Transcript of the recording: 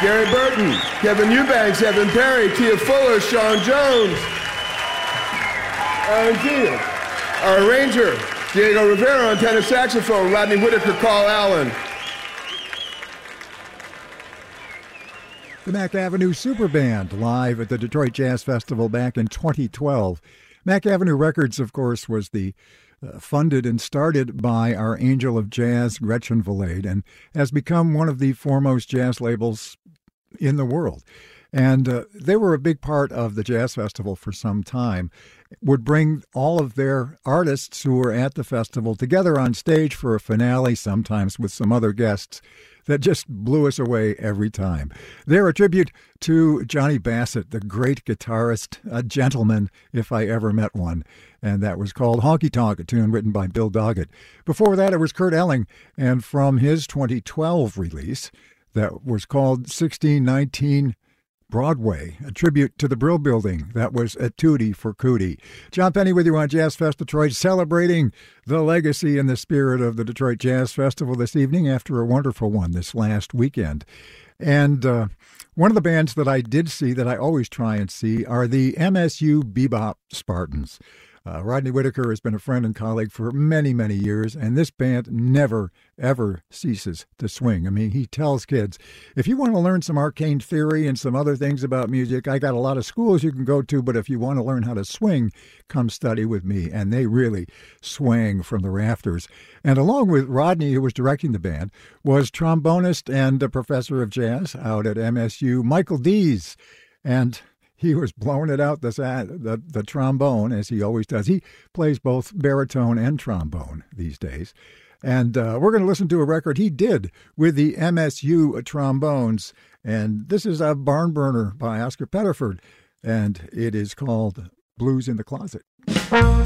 Gary Burton, Kevin Eubanks, Evan Perry, Tia Fuller, Sean Jones, Aaron Keel. Our arranger, Diego Rivera on tenor saxophone, Rodney Whitaker, Carl Allen. The Mack Avenue Super Band live at the Detroit Jazz Festival back in 2012. Mack Avenue Records, of course, was the funded and started by our angel of jazz, Gretchen Valade, and has become one of the foremost jazz labels in the world. And they were a big part of the Jazz Festival for some time, would bring all of their artists who were at the festival together on stage for a finale, sometimes with some other guests, that just blew us away every time. They're a tribute to Johnny Bassett, the great guitarist, a gentleman, if I ever met one. And that was called Honky Tonk, a tune written by Bill Doggett. Before that, it was Kurt Elling, and from his 2012 release that was called 1619 Broadway, a tribute to the Brill Building. That was a tootie for Cootie. John Penny with you on Jazz Fest Detroit, celebrating the legacy and the spirit of the Detroit Jazz Festival this evening after a wonderful one this last weekend. And one of the bands that I did see, that I always try and see, are the MSU Bebop Spartans. Rodney Whitaker has been a friend and colleague for many, many years, and this band never, ever ceases to swing. I mean, he tells kids, if you want to learn some arcane theory and some other things about music, I got a lot of schools you can go to, but if you want to learn how to swing, come study with me. And they really swang from the rafters. And along with Rodney, who was directing the band, was trombonist and a professor of jazz out at MSU, Michael Dees. And he was blowing it out the trombone, as he always does. He plays both baritone and trombone these days. And we're going to listen to a record he did with the MSU trombones. And this is a barn burner by Oscar Pettiford, and it is called Blues in the Closet.